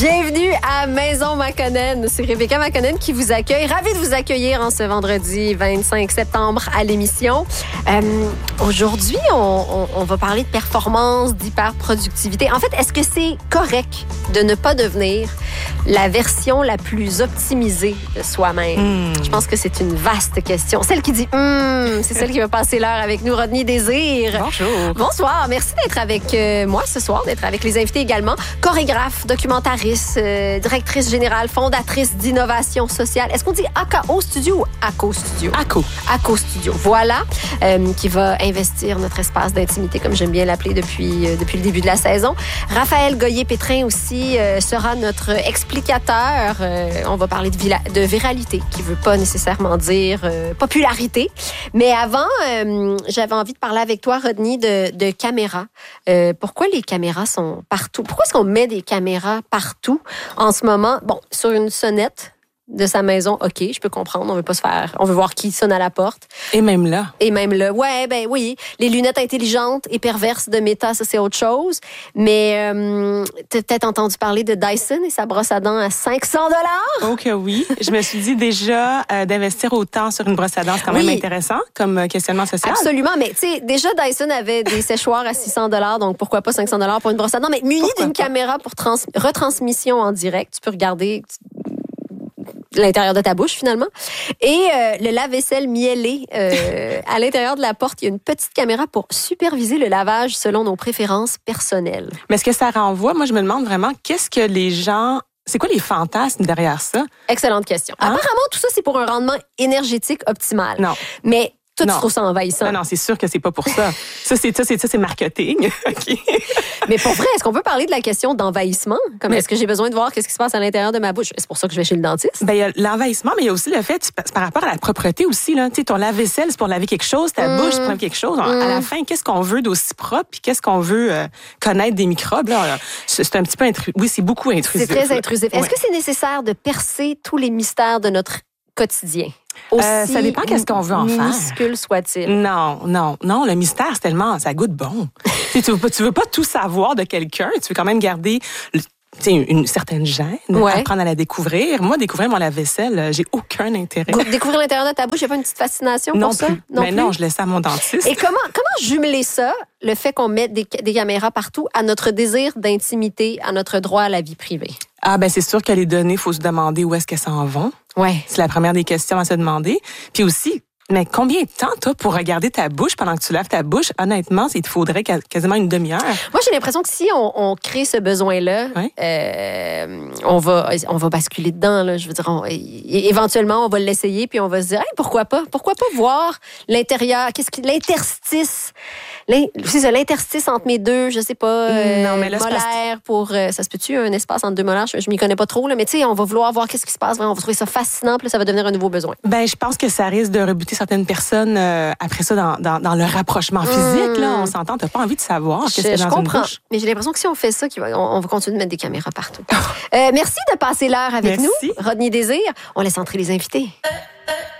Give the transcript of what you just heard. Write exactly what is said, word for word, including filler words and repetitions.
Bienvenue à Maison Makonnen. C'est Rebecca Makonnen qui vous accueille. Ravie de vous accueillir en ce vendredi vingt-cinq septembre à l'émission. Euh, aujourd'hui, on, on, on va parler de performance, d'hyperproductivité. En fait, est-ce que c'est correct de ne pas devenir la version la plus optimisée de soi-même? Mm. Je pense que c'est une vaste question. Celle qui dit mm, c'est celle qui va passer l'heure avec nous, Rodney Désir. Bonjour. Bonsoir. Merci d'être avec euh, moi ce soir, d'être avec les invités également. Chorégraphe, documentariste, euh, directrice générale, fondatrice d'Innovation Sociale. Est-ce qu'on dit A K O Studio ou A C O Studio? A C O. A C O Studio. Voilà, euh, qui va investir notre espace d'intimité, comme j'aime bien l'appeler depuis, euh, depuis le début de la saison. Raphaël Goyer-Pétrin aussi euh, sera notre explicateur. Euh, on va parler de, vila- de viralité, qui ne veut pas nécessairement dire euh, popularité. Mais avant, euh, j'avais envie de parler avec toi, Rodney, de, de caméras. Euh, pourquoi les caméras sont partout? Pourquoi est-ce qu'on met des caméras partout en ce moment? Bon, sur une sonnette de sa maison, OK, je peux comprendre, on veut pas se faire, on veut voir qui sonne à la porte. Et même là. Et même là, ouais, ben oui, les lunettes intelligentes et perverses de Meta, ça c'est autre chose. Mais euh, t'as peut-être entendu parler de Dyson et sa brosse à dents à cinq cents dollars. Oh que oui. Je me suis dit déjà euh, d'investir autant sur une brosse à dents, c'est quand oui. même intéressant comme euh, questionnement social. Absolument, mais tu sais, déjà Dyson avait des séchoirs à six cents dollars, donc pourquoi pas cinq cents dollars pour une brosse à dents, mais muni pourquoi d'une pas? Caméra pour trans- retransmission en direct, tu peux regarder l'intérieur de ta bouche, finalement. Et euh, le lave-vaisselle mielé, euh, à l'intérieur de la porte, il y a une petite caméra pour superviser le lavage selon nos préférences personnelles. Mais ce que ça renvoie, moi, je me demande vraiment, qu'est-ce que les gens... C'est quoi les fantasmes derrière ça? Excellente question. Hein? Apparemment, tout ça, c'est pour un rendement énergétique optimal. Non. Mais toi, non. tu trouves ça envahissant. Non, non, c'est sûr que c'est pas pour ça. ça, c'est ça, c'est ça, c'est marketing. Okay. Mais pour vrai, est-ce qu'on peut parler de la question d'envahissement? Comme, mais, est-ce que j'ai besoin de voir qu'est-ce qui se passe à l'intérieur de ma bouche? C'est pour ça que je vais chez le dentiste? Ben, il y a l'envahissement, mais il y a aussi le fait, c'est par rapport à la propreté aussi, là. Tu sais, ton lave-vaisselle, c'est pour laver quelque chose, ta mmh. bouche, c'est pour laver quelque chose. Mmh. À la fin, qu'est-ce qu'on veut d'aussi propre, puis qu'est-ce qu'on veut euh, connaître des microbes, là? C'est un petit peu intrusif. Oui, c'est beaucoup intrusif. C'est très intrusif. Ouais. Est-ce que c'est nécessaire de percer tous les mystères de notre quotidien? Aussi euh, ça dépend qu'est-ce qu'on veut en faire. Minuscule soit-il. Non, non, non. Le mystère, c'est tellement, ça goûte bon. tu, tu veux pas, tu veux pas tout savoir de quelqu'un. Tu veux quand même garder une, une certaine gêne, ouais. apprendre à la découvrir. Moi, découvrir mon lave-vaisselle, j'ai aucun intérêt. Découvrir l'intérieur de ta bouche, il n'y a pas une petite fascination non pour plus. ça? Non, mais plus. Non, je laisse ça à mon dentiste. Et comment, comment jumeler ça, le fait qu'on mette des, des caméras partout, à notre désir d'intimité, à notre droit à la vie privée? Ah, ben c'est sûr que les données, il faut se demander où est-ce qu'elles s'en vont. Ouais. C'est la première des questions à se demander. Puis aussi, mais combien de temps, toi, pour regarder ta bouche pendant que tu laves ta bouche? Honnêtement, il te faudrait quasiment une demi-heure. Moi, j'ai l'impression que si on, on crée ce besoin-là, ouais. euh, on va on va basculer dedans. Là. Je veux dire, on, éventuellement, on va l'essayer, puis on va se dire, hey, pourquoi pas? Pourquoi pas voir l'intérieur? Qu'est-ce que l'interstice? C'est ça, l'interstice entre mes deux, je sais pas, euh, non, mais là, molaires pour... Euh, ça se peut-tu, un espace entre deux molaires? Je, je m'y connais pas trop, là, mais tu sais, on va vouloir voir qu'est-ce qui se passe. On va trouver ça fascinant, puis là, ça va devenir un nouveau besoin. Ben, je pense que ça risque de rebuter certaines personnes euh, après ça dans, dans, dans le rapprochement physique. Mmh. Là, on s'entend, t'as pas envie de savoir qu'est-ce qu'il y a dans je comprends, une bouche. Mais j'ai l'impression que si on fait ça, on, on va continuer de mettre des caméras partout. euh, merci de passer l'heure avec merci. nous, Rodney Désir. On laisse entrer les invités.